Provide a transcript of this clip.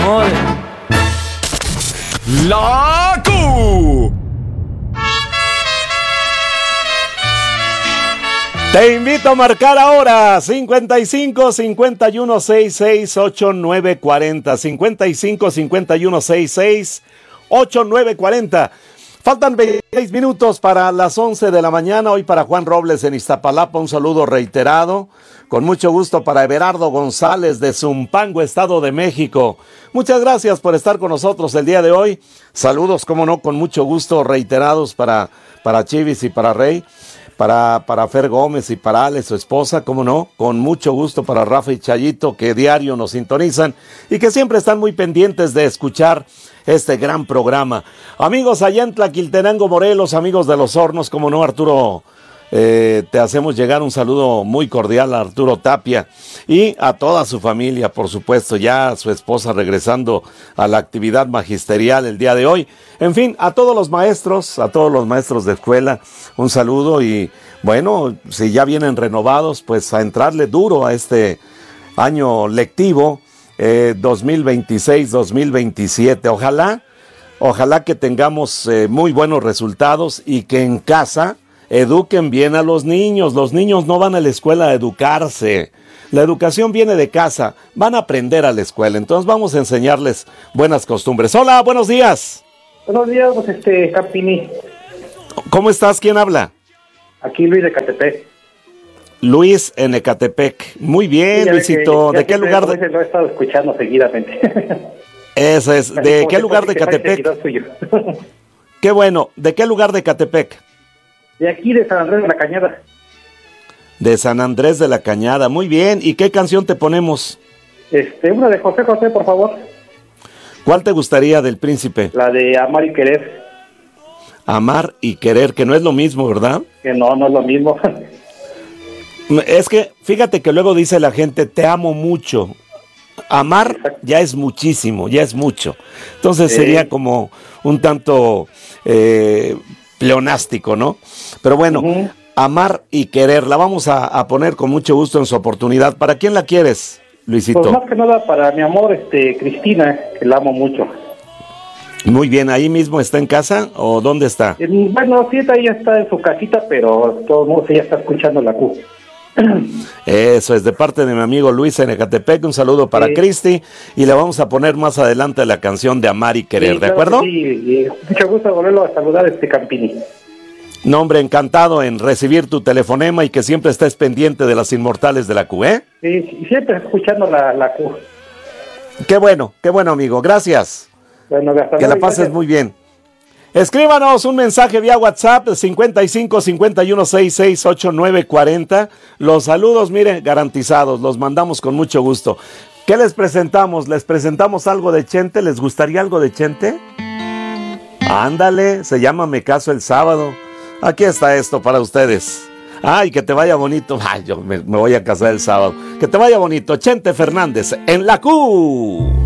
amor. La Q. Te invito a marcar ahora 55 51 66 89 40. 55 51 66 89 40. Faltan 26 minutos para las 11 de la mañana. Hoy para Juan Robles en Iztapalapa, un saludo reiterado. Con mucho gusto para Everardo González de Zumpango, Estado de México. Muchas gracias por estar con nosotros el día de hoy. Saludos, como no, con mucho gusto reiterados para Chivis y para Rey. Para Fer Gómez y para Ale, su esposa, cómo no, con mucho gusto para Rafa y Chayito, que diario nos sintonizan y que siempre están muy pendientes de escuchar este gran programa. Amigos allá en Tlaquiltenango, Morelos, amigos de Los Hornos, cómo no, Arturo, te hacemos llegar un saludo muy cordial a Arturo Tapia y a toda su familia, por supuesto, ya su esposa regresando a la actividad magisterial el día de hoy. En fin, a todos los maestros de escuela, un saludo y bueno, si ya vienen renovados, pues a entrarle duro a este año lectivo 2026-2027. Ojalá que tengamos muy buenos resultados y que en casa eduquen bien a los niños. Los niños no van a la escuela a educarse. La educación viene de casa. Van a aprender a la escuela. Entonces vamos a enseñarles buenas costumbres. Hola, buenos días. Buenos días, Campini. ¿Cómo estás? ¿Quién habla? Aquí Luis de Ecatepec. Luis en Ecatepec. Muy bien, sí, Luisito. ¿De qué lugar? Lo he estado escuchando seguidamente. Eso es. ¿De qué lugar de Ecatepec? Qué bueno. ¿De qué lugar de Ecatepec? De aquí, de San Andrés de la Cañada. De San Andrés de la Cañada. Muy bien. ¿Y qué canción te ponemos? Una de José José, por favor. ¿Cuál te gustaría del Príncipe? La de Amar y Querer. Amar y Querer, que no es lo mismo, ¿verdad? Que no es lo mismo. Es que, fíjate que luego dice la gente, te amo mucho. Amar ya es muchísimo, ya es mucho. Entonces sería como un tanto pleonástico, ¿no? Pero bueno, Amar y Querer, la vamos a poner con mucho gusto en su oportunidad. ¿Para quién la quieres, Luisito? Pues más que nada para mi amor, Cristina, que la amo mucho. Muy bien, ¿ahí mismo está en casa o dónde está? Bueno, sí, ella está en su casita, pero de todos modos ella está escuchando la Q. Eso es, de parte de mi amigo Luis en Ecatepec, un saludo para Cristi y le vamos a poner más adelante la canción de Amar y Querer, ¿de acuerdo? Sí, mucho gusto volverlo a saludar, Campini. No, hombre, encantado en recibir tu telefonema y que siempre estés pendiente de las inmortales de la Q, ¿eh? Sí, siempre escuchando la Q. Qué bueno, amigo, gracias. Bueno, que la pases muy bien. Escríbanos un mensaje vía WhatsApp 55 51 66 89 40. Los saludos, miren, garantizados, los mandamos con mucho gusto. ¿Qué les presentamos? ¿Les presentamos algo de Chente? ¿Les gustaría algo de Chente? Ándale, se llama Me Caso el Sábado. Aquí está esto para ustedes. Ay, que te vaya bonito. Ay, yo me voy a casar el sábado. Que te vaya bonito. Chente Fernández en la Q.